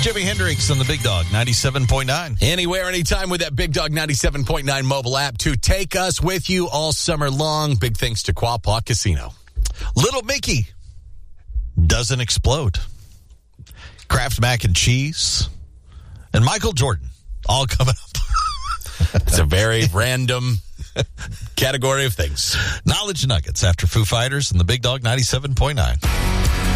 Jimi Hendrix on the Big Dog 97.9. Anywhere, anytime with that Big Dog 97.9 mobile app to take us with you all summer long. Big thanks to Quapaw Casino. Little Mickey doesn't explode. Kraft mac and cheese. And Michael Jordan all coming up. It's a very random category of things. Knowledge Nuggets after Foo Fighters and the Big Dog 97.9.